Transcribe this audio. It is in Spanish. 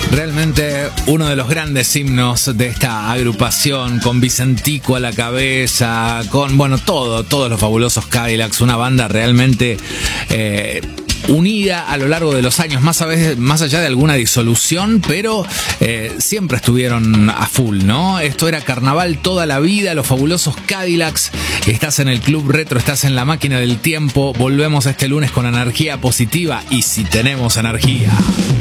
Realmente uno de los grandes himnos de esta agrupación, con Vicentico a la cabeza, con, bueno, todos los fabulosos Cadillacs, una banda realmente unida a lo largo de los años, más allá de alguna disolución, pero siempre estuvieron a full, ¿no? Esto era carnaval toda la vida, los fabulosos Cadillacs. Estás en el Club Retro, estás en la máquina del tiempo. Volvemos este lunes con energía positiva y si tenemos energía.